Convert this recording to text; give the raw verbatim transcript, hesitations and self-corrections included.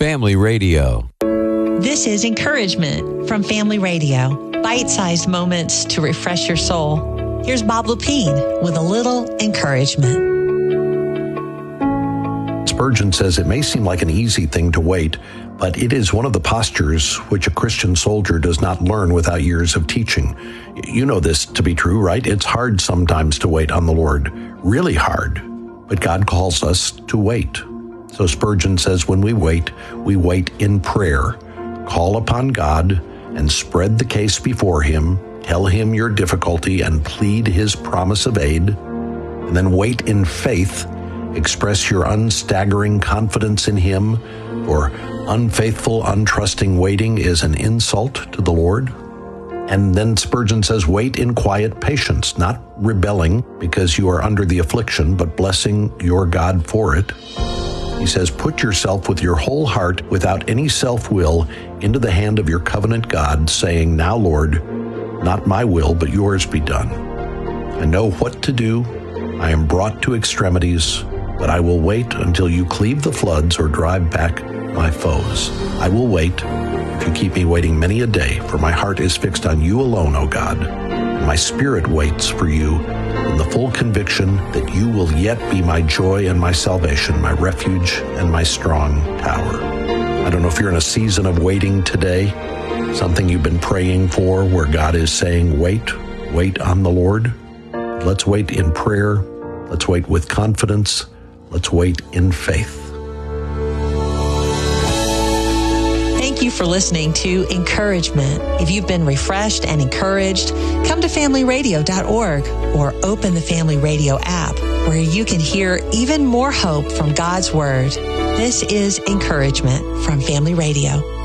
Family Radio. This is Encouragement from Family Radio. Bite-sized moments to refresh your soul. Here's Bob Lepine with a little encouragement. Spurgeon says it may seem like an easy thing to wait, but it is one of the postures which a Christian soldier does not learn without years of teaching. You know this to be true, right? It's hard sometimes to wait on the Lord, really hard, but God calls us to wait. So Spurgeon says when we wait, we wait in prayer. Call upon God and spread the case before Him, tell Him your difficulty and plead His promise of aid, and then wait in faith. Express your unstaggering confidence in Him, for unfaithful, untrusting waiting is an insult to the Lord. And then Spurgeon says, wait in quiet patience, not rebelling because you are under the affliction, but blessing your God for it. He says, put yourself with your whole heart, without any self-will, into the hand of your covenant God, saying, now, Lord, not my will, but yours be done. I know what to do. I am brought to extremities, but I will wait until you cleave the floods or drive back my foes. I will wait if you keep me waiting many a day, for my heart is fixed on you alone, O God, and my spirit waits for you in the full conviction that you will yet be my joy and my salvation, my refuge and my strong tower. I don't know if you're in a season of waiting today, something you've been praying for where God is saying, wait, wait on the Lord. Let's wait in prayer. Let's wait with confidence. Let's wait in faith. Thank you for listening to Encouragement. If you've been refreshed and encouraged, come to family radio dot org or open the Family Radio app, where you can hear even more hope from God's Word. This is Encouragement from Family Radio.